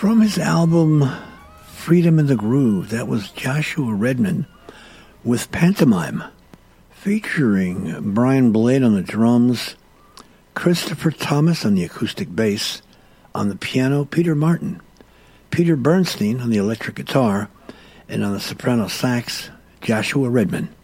From his album Freedom in the Groove, that was Joshua Redman with Pantomime, featuring Brian Blade on the drums, Christopher Thomas on the acoustic bass, on the piano Peter Martin, Peter Bernstein on the electric guitar, and on the soprano sax Joshua Redman.